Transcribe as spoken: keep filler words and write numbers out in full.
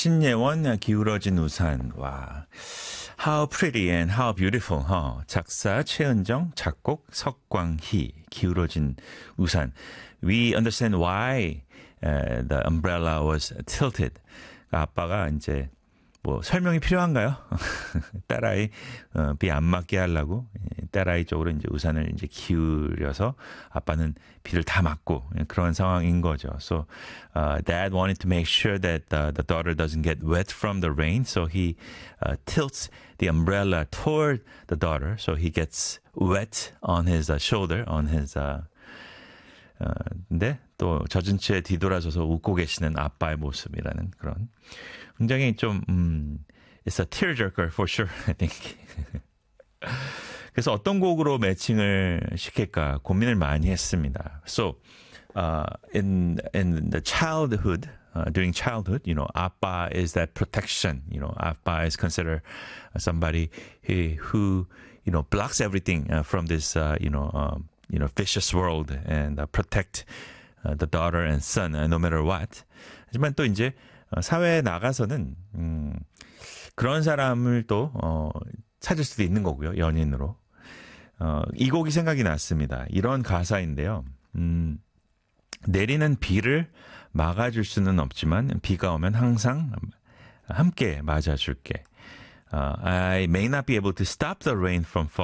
신예원 기울어진 우산. 와. How pretty and how beautiful. huh? 작사 최은정, 작곡 석광희. 기울어진 우산. We understand why uh, the umbrella was tilted. 아빠가 이제 뭐 설명이 필요한가요? 딸아이 어, 비 안 맞게 하려고 딸아이 쪽으로 이제 우산을 이제 기울여서 아빠는 비를 다 맞고 그런 상황인 거죠. So uh, dad wanted to make sure that uh, the daughter doesn't get wet from the rain, so he uh, tilts the umbrella toward the daughter, so he gets wet on his uh, shoulder, on his uh, 어, 근데 또 젖은 채 뒤돌아서서 웃고 계시는 아빠의 모습이라는 그런 굉장히 좀 음, it's a tearjerker for sure, I think. 그래서 어떤 곡으로 매칭을 시킬까 고민을 많이 했습니다. So, uh, in in the childhood, uh, during childhood, you know, 아빠 is that protection. You know, 아빠 is considered somebody who, who you know, blocks everything uh, from this, uh, you know, um, you know, vicious world and uh, protect uh, the daughter and son uh, no matter what. 하지만 또 이제 사회에 나가서는 음, 그런 사람을 또 어, 찾을 수도 있는 거고요. 연인으로. 어, 이 곡이 생각이 났습니다. 이런 가사인데요. 음, 내리는 비를 막아줄 수는 없지만 비가 오면 항상 함께 맞아줄게. Uh, I may not be able to stop the rain from falling.